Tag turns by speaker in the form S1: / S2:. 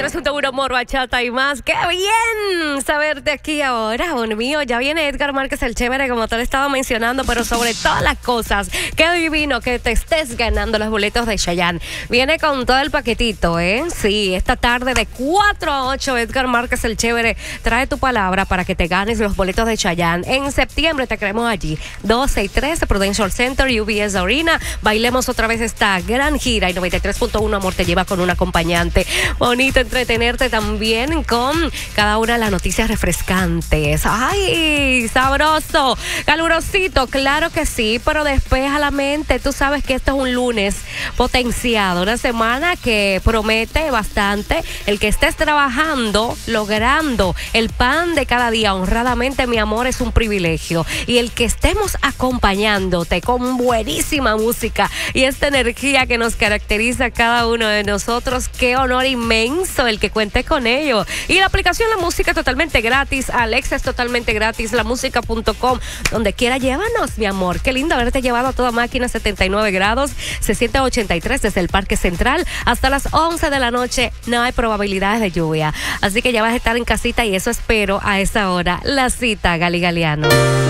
S1: 93.1 Amor, Bachata y más. ¡Qué bien saberte aquí ahora, amor mío! Ya viene Edgar Márquez el Chévere, como te lo he estado mencionando, pero sobre todas las cosas, qué divino que te estés ganando los boletos de Chayanne. Viene con todo el paquetito, ¿eh? Sí, esta tarde de 4 a 8, Edgar Márquez el Chévere trae tu palabra para que te ganes los boletos de Chayanne. En septiembre te queremos allí, 12 y 13, Prudential Center, UBS Arena. Bailemos otra vez esta gran gira y 93.1 Amor te lleva con un acompañante. Bonito entretenerte también con cada una de las noticias refrescantes. ¡Ay, sabroso! Calurosito, claro que sí, pero despeja la mente. Tú sabes que esto es un lunes potenciado, una semana que promete bastante. El que estés trabajando, logrando el pan de cada día honradamente, mi amor, es un privilegio. Y el que estemos acompañándote con buenísima música y esta energía que nos caracteriza a cada uno de nosotros, qué honor inmenso el que cuente con ello. Y la aplicación La Música es totalmente gratis, Alexa es totalmente gratis, lamusica.com, donde quiera llévanos, mi amor. Qué lindo haberte llevado a toda máquina, 79 grados, se siente 83 desde el Parque Central hasta las 11 de la noche, no hay probabilidades de lluvia, así que ya vas a estar en casita y eso espero a esa hora. La cita, Gali Galeano.